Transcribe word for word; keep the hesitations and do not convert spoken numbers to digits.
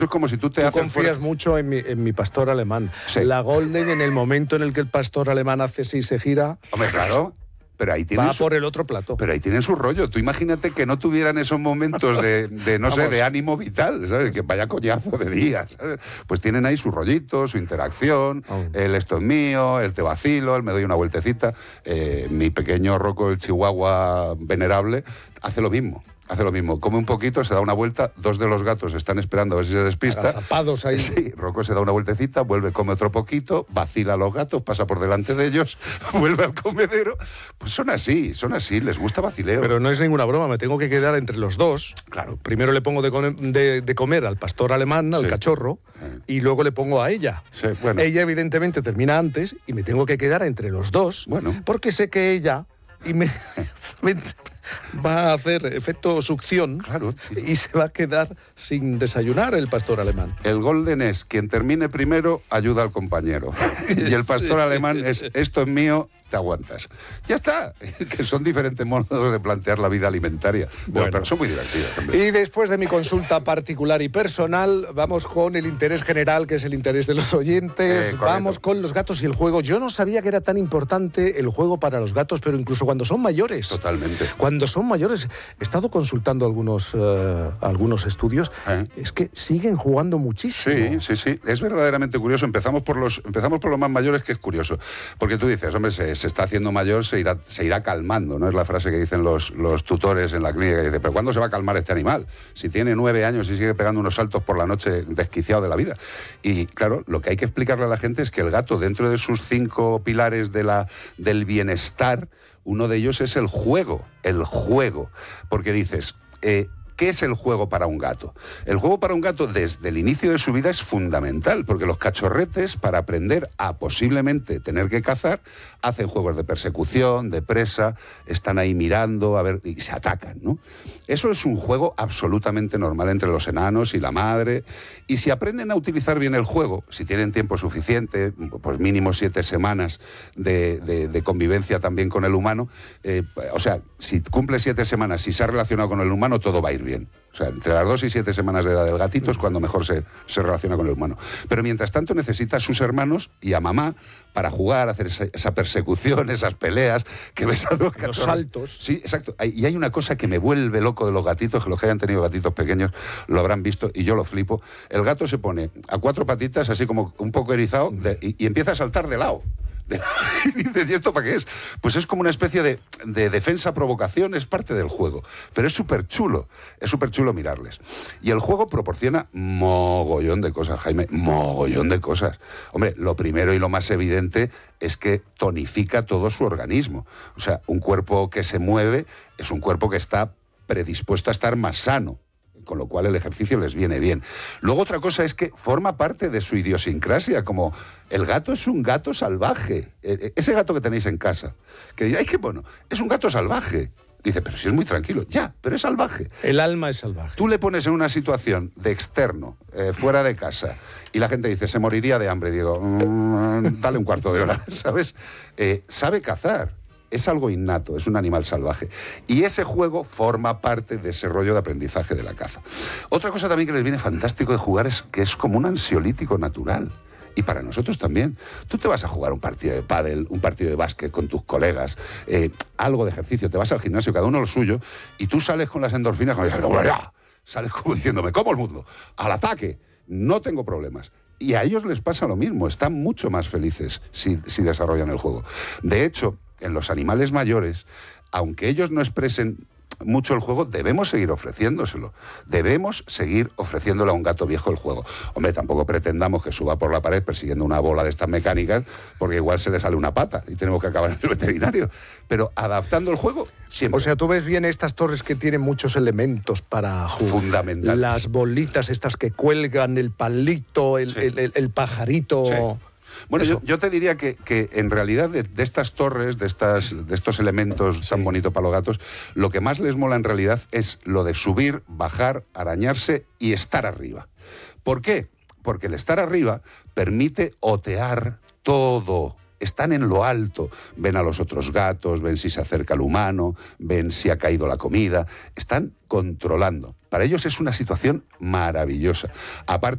Es como si tú te tú haces... confías fuera... mucho en mi, en mi pastor alemán. Sí. La Golden, en el momento en el que el pastor alemán hace así y se gira... Hombre, claro... Pero ahí tienen va su, por el otro plato. Pero ahí tienen su rollo. Tú imagínate que no tuvieran esos momentos de, de no sé, de ánimo vital, ¿sabes? Que vaya coñazo de días, ¿sabes? Pues tienen ahí su rollito, su interacción, oh. el esto es mío, el te vacilo, el me doy una vueltecita. Eh, mi pequeño Rocco, el chihuahua venerable, hace lo mismo. Hace lo mismo, come un poquito, se da una vuelta, dos de los gatos están esperando a ver si se despista. Agazapados ahí. Sí, Rocco se da una vueltecita, vuelve, come otro poquito, vacila a los gatos, pasa por delante de ellos, vuelve al comedero. Pues son así, son así, les gusta vacileo. Pero no es ninguna broma, me tengo que quedar entre los dos. Claro. Primero le pongo de, com de, de comer al pastor alemán, al sí. cachorro, sí. y luego le pongo a ella. Sí, bueno. Ella evidentemente termina antes y me tengo que quedar entre los dos, bueno. porque sé que ella... y me... va a hacer efecto succión, claro, y se va a quedar sin desayunar el pastor alemán. El Golden es quien termine primero ayuda al compañero. Y el pastor sí. alemán es esto es mío, te aguantas. Ya está, que son diferentes modos de plantear la vida alimentaria, bueno. pero son muy divertidos también. Y después de mi consulta particular y personal, vamos con el interés general, que es el interés de los oyentes. Eh, vamos con los gatos y el juego. Yo no sabía que era tan importante el juego para los gatos, pero incluso cuando son mayores. Totalmente. Cuando son mayores, he estado consultando algunos, uh, algunos estudios, ¿Eh? es que siguen jugando muchísimo. Sí, sí, sí, es verdaderamente curioso. Empezamos por los, empezamos por los más mayores, que es curioso. Porque tú dices, hombre, se, se está haciendo mayor, se irá, se irá calmando, ¿no? Es la frase que dicen los, los tutores en la clínica, que dice, pero ¿cuándo se va a calmar este animal? Si tiene nueve años y sigue pegando unos saltos por la noche desquiciado de la vida. Y claro, lo que hay que explicarle a la gente es que el gato, dentro de sus cinco pilares de la, del bienestar, uno de ellos es el juego, el juego. Porque dices, eh, ¿qué es el juego para un gato? El juego para un gato desde el inicio de su vida es fundamental, porque los cachorretes, para aprender a posiblemente tener que cazar, hacen juegos de persecución, de presa, están ahí mirando, a ver, y se atacan, ¿no? Eso es un juego absolutamente normal entre los enanos y la madre, y si aprenden a utilizar bien el juego, si tienen tiempo suficiente, pues mínimo siete semanas de, de, de convivencia también con el humano, eh, o sea, si cumple siete semanas, si se ha relacionado con el humano, todo va a ir bien. O sea, entre las dos y siete semanas de edad del gatito es cuando mejor se, se relaciona con el humano. Pero mientras tanto necesita a sus hermanos y a mamá para jugar, hacer esa, esa persecución, esas peleas, que ves a los cachorros. Los saltos. Sí, exacto. Y hay una cosa que me vuelve loco de los gatitos, que los que hayan tenido gatitos pequeños lo habrán visto, y yo lo flipo. El gato se pone a cuatro patitas, así como un poco erizado, de, y, y empieza a saltar de lado. Y dices, ¿y esto para qué es? Pues es como una especie de, de defensa-provocación, es parte del juego. Pero es súper chulo, es súper chulo mirarles. Y el juego proporciona mogollón de cosas, Jaime, mogollón de cosas. Hombre, lo primero y lo más evidente es que tonifica todo su organismo. O sea, un cuerpo que se mueve es un cuerpo que está predispuesto a estar más sano, con lo cual el ejercicio les viene bien. Luego otra cosa es que forma parte de su idiosincrasia, como el gato es un gato salvaje. Ese gato que tenéis en casa, que dice, ay, qué bueno, es un gato salvaje. Dice, pero si es muy tranquilo. Ya, pero es salvaje. El alma es salvaje. Tú le pones en una situación de externo, eh, fuera de casa, y la gente dice, se moriría de hambre. Digo, mmm, dale un cuarto de hora, ¿sabes? Eh, sabe cazar. Es algo innato, es un animal salvaje. Y ese juego forma parte de ese rollo de aprendizaje de la caza. Otra cosa también que les viene fantástico de jugar es que es como un ansiolítico natural. Y para nosotros también. Tú te vas a jugar un partido de pádel, un partido de básquet con tus colegas, eh, algo de ejercicio, te vas al gimnasio, cada uno lo suyo, y tú sales con las endorfinas, como sales como diciéndome, como el mundo, al ataque, no tengo problemas. Y a ellos les pasa lo mismo, están mucho más felices si, si desarrollan el juego. De hecho, en los animales mayores, aunque ellos no expresen mucho el juego, debemos seguir ofreciéndoselo. Debemos seguir ofreciéndole a un gato viejo el juego. Hombre, tampoco pretendamos que suba por la pared persiguiendo una bola de estas mecánicas, porque igual se le sale una pata y tenemos que acabar en el veterinario. Pero adaptando el juego, siempre. O sea, tú ves bien estas torres que tienen muchos elementos para jugar. Fundamentales. Las bolitas estas que cuelgan, el palito, el, sí. el, el, el pajarito... Sí. Bueno, yo, yo te diría que, que en realidad de, de estas torres, de, estas, de estos elementos sí. tan bonitos para los gatos, lo que más les mola en realidad es lo de subir, bajar, arañarse y estar arriba. ¿Por qué? Porque el estar arriba permite otear todo. Están en lo alto, ven a los otros gatos, ven si se acerca el humano, ven si ha caído la comida, están controlando. Para ellos es una situación maravillosa. Aparte